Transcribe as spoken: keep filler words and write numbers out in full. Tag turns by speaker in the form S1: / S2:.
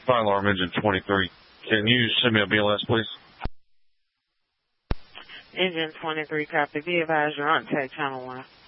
S1: Fire alarm engine twenty-three. Can you send me a B L S, please?
S2: Engine twenty-three, copy. Be advised you're on tag channel one.